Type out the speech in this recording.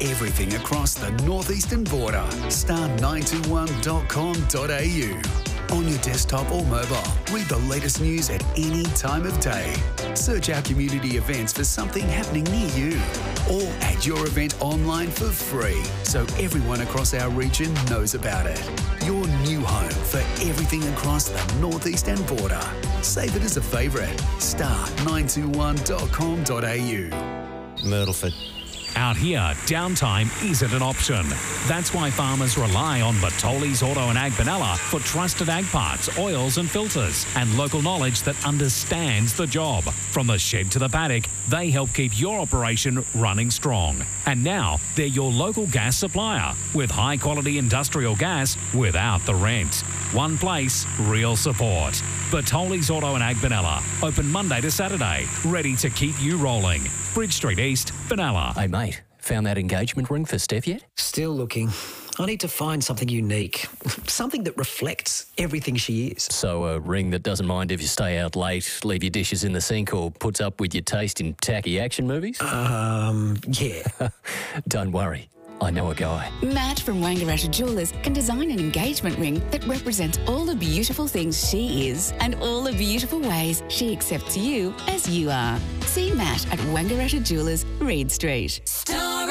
everything across the northeastern border. Star921.com.au. On your desktop or mobile, read the latest news at any time of day. Search our community events for something happening near you. Or add your event online for free so everyone across our region knows about it. Your new home for everything across the northeastern border. Save it as a favourite. Star921.com.au. Myrtleford. Out here, downtime isn't an option. That's why farmers rely on Bertoli's Auto and Ag Benalla for trusted ag parts, oils and filters, and local knowledge that understands the job. From the shed to the paddock, they help keep your operation running strong. And now, they're your local gas supplier with high-quality industrial gas without the rent. One place, real support. Bertoli's Auto and Ag Benalla. Open Monday to Saturday. Ready to keep you rolling. Bridge Street East, Benalla. Hey mate, found that engagement ring for Steph yet? Still looking. I need to find something unique. Something that reflects everything she is. So a ring that doesn't mind if you stay out late, leave your dishes in the sink, or puts up with your taste in tacky action movies? Yeah. Don't worry. I know a guy. Matt from Wangaratta Jewelers can design an engagement ring that represents all the beautiful things she is and all the beautiful ways she accepts you as you are. See Matt at Wangaratta Jewelers, Reed Street.